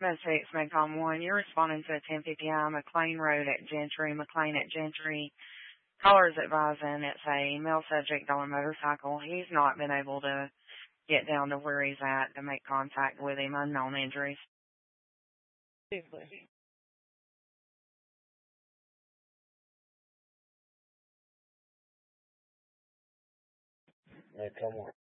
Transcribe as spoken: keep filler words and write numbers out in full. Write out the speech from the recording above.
Message Macomb one, you're responding to a ten fifty-I McLean Road at Gentry, McLean at Gentry. Caller's advising it's a male subject on a motorcycle. He's not been able to get down to where he's at to make contact with him, unknown injuries. Seriously. Yeah, come on.